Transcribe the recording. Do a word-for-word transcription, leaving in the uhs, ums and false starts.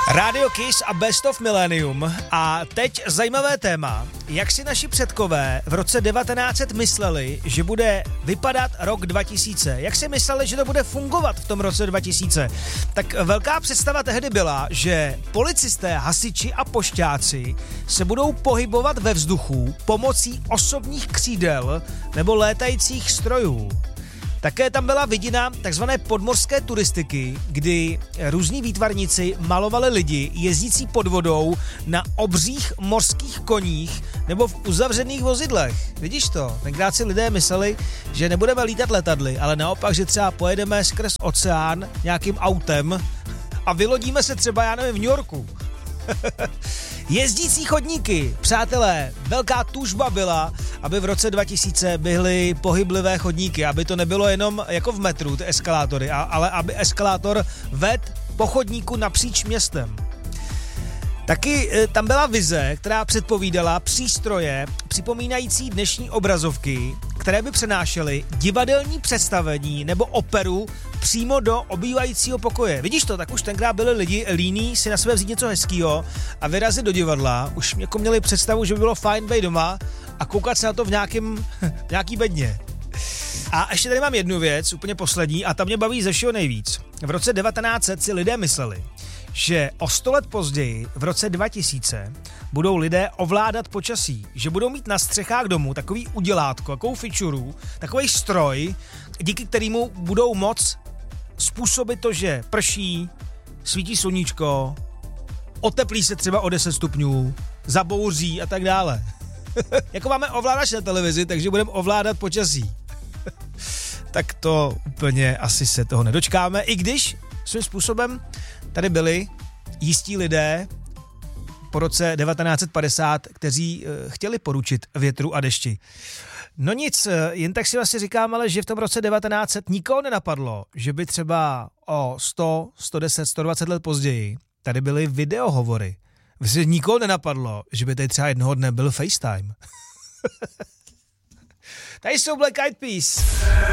Radio Kiss a Best of Millennium. A teď zajímavé téma. Jak si naši předkové v roce devatenáct set mysleli, že bude vypadat rok dva tisíce? Jak si mysleli, že to bude fungovat v tom roce dva tisíce? Tak velká představa tehdy byla, že policisté, hasiči a pošťáci se budou pohybovat ve vzduchu pomocí osobních křídel nebo létajících strojů. Také tam byla vidina takzvané podmořské turistiky, kdy různí výtvarníci malovali lidi jezdící pod vodou na obřích mořských koních nebo v uzavřených vozidlech. Vidíš to? Tenkrát si lidé mysleli, že nebudeme lítat letadly, ale naopak, že třeba pojedeme skrz oceán nějakým autem a vylodíme se třeba, já nevím, v New Yorku. Jezdící chodníky, přátelé, velká tužba byla, aby v roce dva tisíce byly pohyblivé chodníky, aby to nebylo jenom jako v metru, ty eskalátory, ale aby eskalátor vedl po chodníku napříč městem. Taky e, tam byla vize, která předpovídala přístroje připomínající dnešní obrazovky, které by přenášely divadelní představení nebo operu přímo do obývajícího pokoje. Vidíš to? Tak už tenkrát byli lidi líní si na sebe vzít něco hezkýho a vyrazit do divadla. Už jako měli představu, že by bylo fajn být doma a koukat se na to v nějakým, nějaký bedně. A ještě tady mám jednu věc, úplně poslední, a ta mě baví ze všeho nejvíc. V roce devatenáct set si lidé mysleli, že o sto let později, v roce dva tisíce, budou lidé ovládat počasí, že budou mít na střechách domu takový udělátko, takovou fičuru, takový stroj, díky kterému budou moc způsobit to, že prší, svítí sluníčko, oteplí se třeba o deset stupňů, zabouří a tak dále. Jako máme ovládač na televizi, takže budeme ovládat počasí. Tak to úplně asi se toho nedočkáme, i když svým způsobem tady byli jistí lidé po roce devatenáct set padesát, kteří e, chtěli poručit větru a dešti. No nic, jen tak si vlastně říkám, ale že v tom roce devatenáct set nikoho nenapadlo, že by třeba o sto, sto deset, sto dvacet let později tady byly videohovory. Vlastně nikoho nenapadlo, že by tady třeba jednoho dne byl FaceTime. Tady jsou Black Eyed Peas.